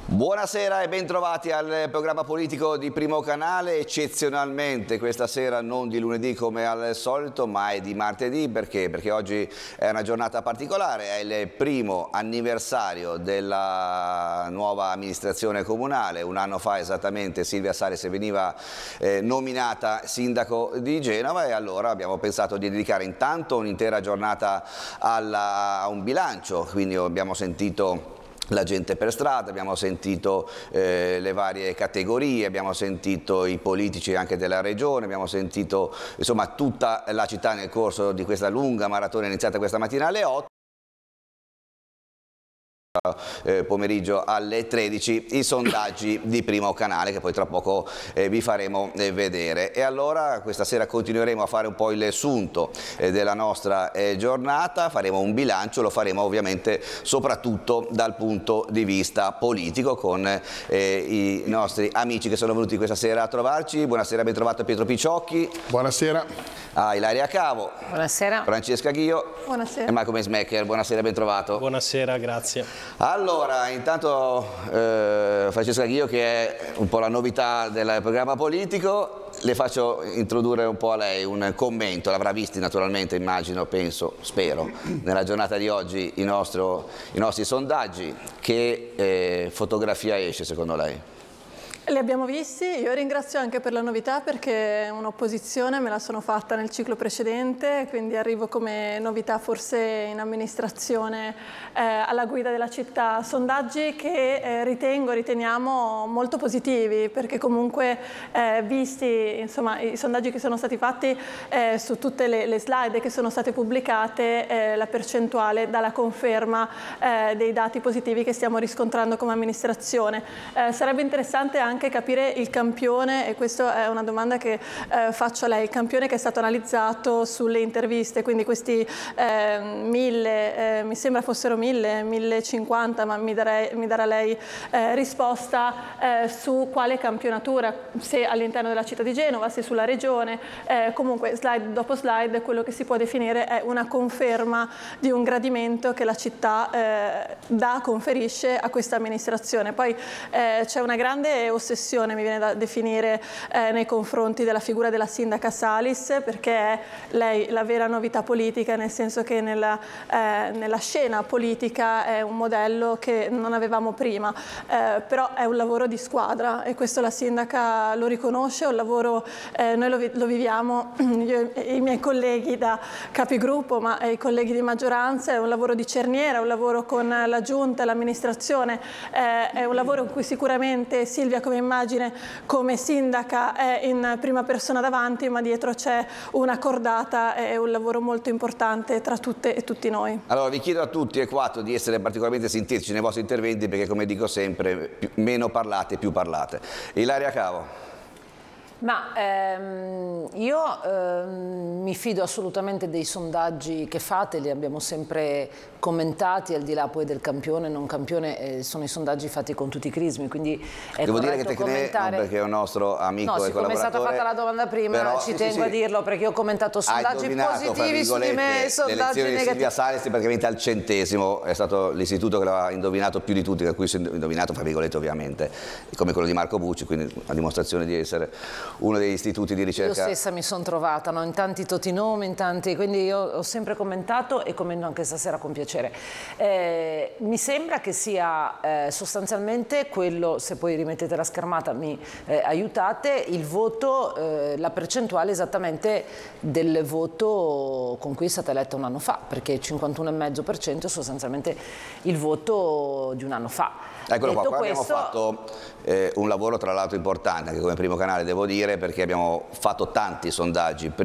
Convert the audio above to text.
Buonasera e bentrovati al programma politico di Primo Canale. Eccezionalmente questa sera non di lunedì come al solito, ma è di martedì. Perché? Perché oggi è una giornata particolare, è il primo anniversario della nuova amministrazione comunale. Un anno fa esattamente Silvia Salis veniva nominata sindaco di Genova, e allora abbiamo pensato di dedicare intanto un'intera giornata a un bilancio. Quindi abbiamo sentito la gente per strada, abbiamo sentito le varie categorie, abbiamo sentito i politici anche della regione, abbiamo sentito insomma tutta la città nel corso di questa lunga maratona iniziata questa mattina alle 8. Pomeriggio alle 13 i sondaggi di Primo Canale, che poi tra poco vi faremo vedere. E allora questa sera continueremo a fare un po' il sunto della nostra giornata, faremo un bilancio, lo faremo ovviamente soprattutto dal punto di vista politico con i nostri amici che sono venuti questa sera a trovarci. Buonasera, ben trovato Pietro Picciocchi. Buonasera. Ilaria Cavo. Buonasera. Francesca Ghio. Buonasera. E Marco Meismaker. Buonasera, ben trovato. Buonasera, grazie. Allora, intanto Francesca Ghio, che è un po' la novità del programma politico, le faccio introdurre un po' a lei un commento. L'avrà visti naturalmente, immagino, penso, spero, nella giornata di oggi i nostri sondaggi. Che fotografia esce secondo lei? Li abbiamo visti, io ringrazio anche per la novità, perché un'opposizione me la sono fatta nel ciclo precedente, quindi arrivo come novità forse in amministrazione alla guida della città. Sondaggi che riteniamo molto positivi, perché comunque visti insomma, i sondaggi che sono stati fatti su tutte le slide che sono state pubblicate, la percentuale dà la conferma dei dati positivi che stiamo riscontrando come amministrazione. Sarebbe interessante anche capire il campione, e questa è una domanda che faccio a lei, il campione che è stato analizzato sulle interviste, quindi questi 1000, mi sembra fossero 1050, ma mi darà lei risposta su quale campionatura, se all'interno della città di Genova, se sulla regione, comunque slide dopo slide quello che si può definire è una conferma di un gradimento che la città conferisce a questa amministrazione. Poi c'è una grande ossessione, mi viene da definire, nei confronti della figura della sindaca Salis, perché è lei la vera novità politica, nel senso che nella scena politica è un modello che non avevamo prima, però è un lavoro di squadra, e questo la sindaca lo riconosce. È un lavoro, noi lo viviamo, io e i miei colleghi da capigruppo, ma i colleghi di maggioranza, è un lavoro di cerniera, è un lavoro con la giunta, l'amministrazione, è un lavoro in cui sicuramente Silvia come immagine, come sindaca, è in prima persona davanti, ma dietro c'è una cordata e un lavoro molto importante tra tutte e tutti noi. Allora vi chiedo a tutti e quattro di essere particolarmente sintetici nei vostri interventi, perché come dico sempre, meno parlate più parlate. Ilaria Cavo. Ma io mi fido assolutamente dei sondaggi che fate, li abbiamo sempre commentati, al di là poi del campione, non campione, sono i sondaggi fatti con tutti i crismi, quindi è devo dire che te commentare... non, perché è un nostro amico e collaboratore. No, siccome è stata fatta la domanda prima, però, ci tengo a dirlo, perché io ho commentato sondaggi positivi su di me, sondaggi negativi. Di Silvia Salis praticamente al centesimo, è stato l'istituto che l'ha indovinato più di tutti, da cui si è indovinato, fra virgolette ovviamente, come quello di Marco Bucci, quindi a dimostrazione di essere uno degli istituti di ricerca. Io stessa mi sono trovata, no? In tanti totinomi, in tanti, quindi io ho sempre commentato e commento anche stasera con piacere. Mi sembra che sia sostanzialmente quello, se poi rimettete la schermata mi aiutate, il voto, la percentuale esattamente del voto con cui è stata eletta un anno fa, perché il 51,5% è sostanzialmente il voto di un anno fa. Eccolo qua, questo... abbiamo fatto un lavoro tra l'altro importante anche come Primo Canale, devo dire, perché abbiamo fatto tanti sondaggi